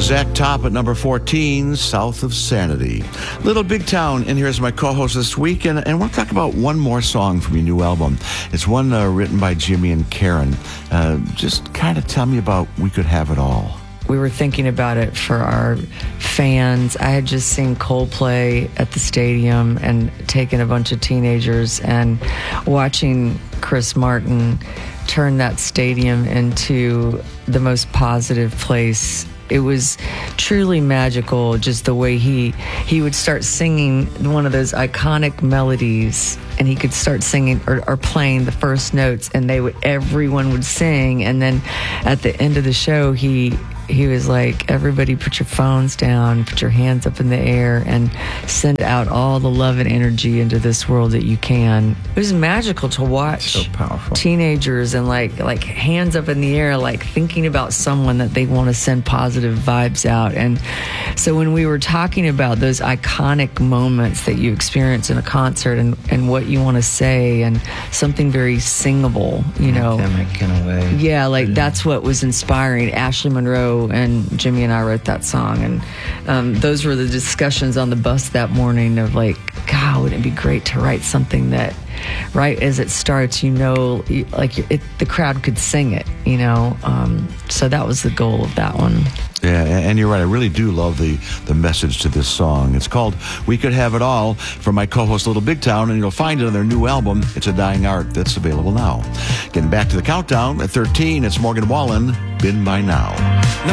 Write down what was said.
Zach Top at number 14, South of Sanity. Little Big Town, and here's my co-host this week, and I want to talk about one more song from your new album. It's one written by Jimmy and Karen. Just kind of tell me about We Could Have It All. We were thinking about it for our fans. I had just seen Coldplay at the stadium and taken a bunch of teenagers, and watching Chris Martin turn that stadium into the most positive place. It was truly magical, just the way he would start singing one of those iconic melodies, and he could start singing or playing the first notes, and everyone would sing, and then at the end of the show he was like, everybody put your phones down, put your hands up in the air, and send out all the love and energy into this world that you can. It was magical to watch. So powerful. Teenagers and like hands up in the air, like thinking about someone that they want to send positive vibes out. And so when we were talking about those iconic moments that you experience in a concert and what you want to say, and something very singable, you know. Anthemic in a way. Yeah, that's what was inspiring. Ashley Monroe and Jimmy and I wrote that song, and those were the discussions on the bus that morning of like, God, wouldn't it be great to write something that right as it starts, the crowd could sing it, you know. So that was the goal of that one. Yeah, and you're right. I really do love the message to this song. It's called We Could Have It All, from my co-host Little Big Town, and you'll find it on their new album, It's a Dying Art, that's available now. Getting back to the countdown, at 13, it's Morgan Wallen, Been By Now.